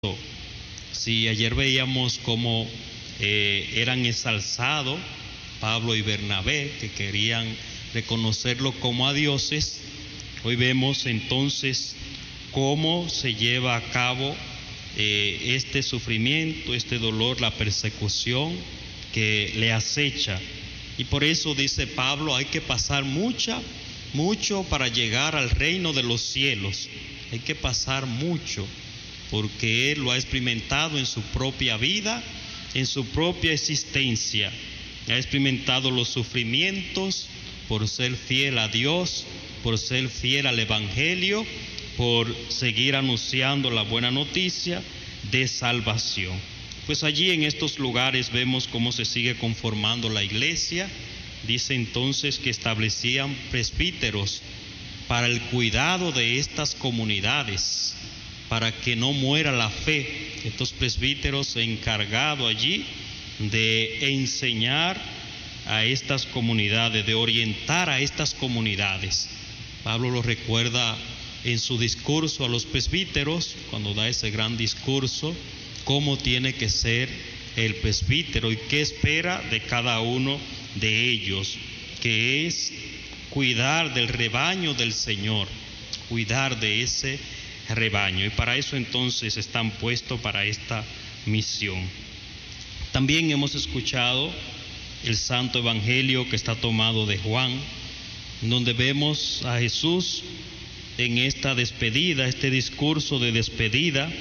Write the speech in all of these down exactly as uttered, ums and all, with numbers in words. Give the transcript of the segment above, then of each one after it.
Si ayer veíamos cómo eh, eran exalzados Pablo y Bernabé, que querían reconocerlo como a dioses, hoy vemos entonces cómo se lleva a cabo eh, este sufrimiento, este dolor, la persecución que le acecha. Y por eso dice Pablo, hay que pasar mucha, mucho para llegar al reino de los cielos. Hay que pasar mucho, porque él lo ha experimentado en su propia vida, en su propia existencia. Ha experimentado los sufrimientos por ser fiel a Dios, por ser fiel al Evangelio, por seguir anunciando la buena noticia de salvación. Pues allí en estos lugares vemos cómo se sigue conformando la iglesia. Dice entonces que establecían presbíteros para el cuidado de estas comunidades, para que no muera la fe. Estos presbíteros encargados allí de enseñar a estas comunidades, de orientar a estas comunidades. Pablo lo recuerda en su discurso a los presbíteros, cuando da ese gran discurso, cómo tiene que ser el presbítero y qué espera de cada uno de ellos, que es cuidar del rebaño del Señor, cuidar de ese rebaño. Y para eso entonces están puestos para esta misión. También hemos escuchado el Santo Evangelio que está tomado de Juan, donde vemos a Jesús en esta despedida, este discurso de despedida.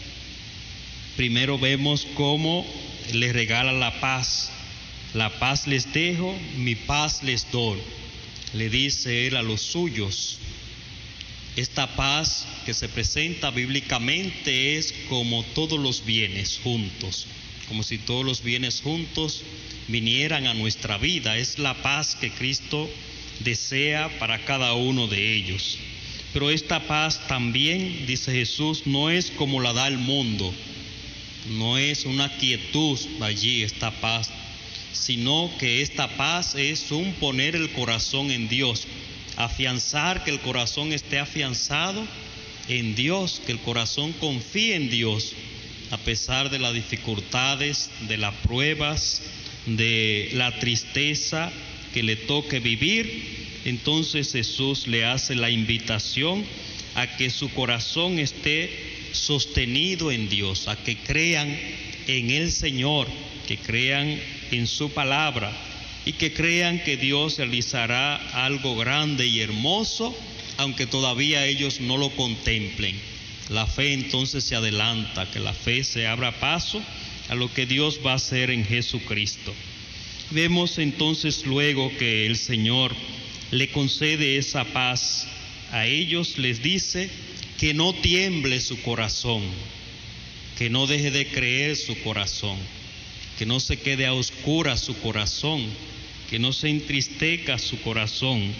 Primero vemos cómo les regala la paz. La paz les dejo, mi paz les doy, le dice él a los suyos. Esta paz que se presenta bíblicamente es como todos los bienes juntos, como si todos los bienes juntos vinieran a nuestra vida. Es la paz que Cristo desea para cada uno de ellos. Pero esta paz también, dice Jesús, no es como la da el mundo, no es una quietud allí esta paz, sino que esta paz es un poner el corazón en Dios, afianzar que el corazón esté afianzado en Dios, que el corazón confíe en Dios, a pesar de las dificultades, de las pruebas, de la tristeza que le toque vivir. Entonces Jesús le hace la invitación a que su corazón esté sostenido en Dios, a que crean en el Señor, que crean en su palabra y que crean que Dios realizará algo grande y hermoso, aunque todavía ellos no lo contemplen. La fe entonces se adelanta, que la fe se abra paso a lo que Dios va a hacer en Jesucristo. Vemos entonces luego que el Señor le concede esa paz a ellos, les dice que no tiemble su corazón, que no deje de creer su corazón, que no se quede a oscuras su corazón, que no se entristezca su corazón.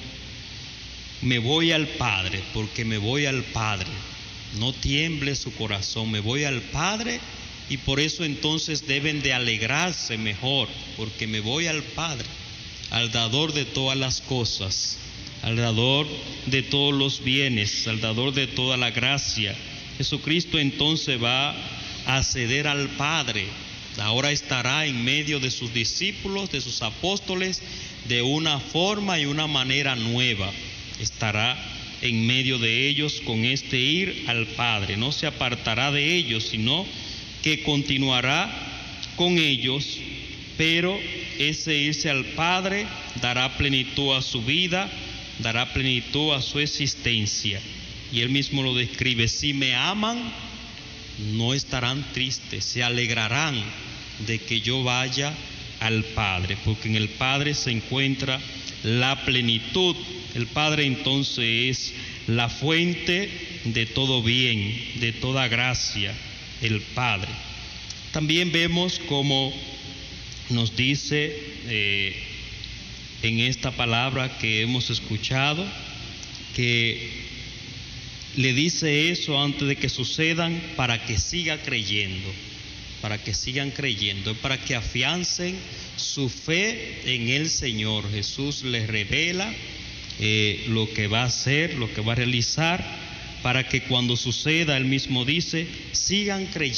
Me voy al Padre, porque me voy al Padre. No tiemble su corazón, me voy al Padre, y por eso entonces deben de alegrarse mejor, porque me voy al Padre, al dador de todas las cosas, al dador de todos los bienes, al dador de toda la gracia. Jesucristo entonces va a ceder al Padre. Ahora estará en medio de sus discípulos, de sus apóstoles, de una forma y una manera nueva. Estará en medio de ellos con este ir al Padre. No se apartará de ellos, sino que continuará con ellos, pero ese irse al Padre dará plenitud a su vida, dará plenitud a su existencia. Y él mismo lo describe: si me aman, no estarán tristes, se alegrarán de que yo vaya al Padre, porque en el Padre se encuentra la plenitud. El Padre entonces es la fuente de todo bien, de toda gracia, el Padre. También vemos como nos dice eh, en esta palabra que hemos escuchado, que le dice eso antes de que sucedan para que siga creyendo, para que sigan creyendo, para que afiancen su fe en el Señor. Jesús les revela eh, lo que va a hacer, lo que va a realizar, para que cuando suceda, él mismo dice, sigan creyendo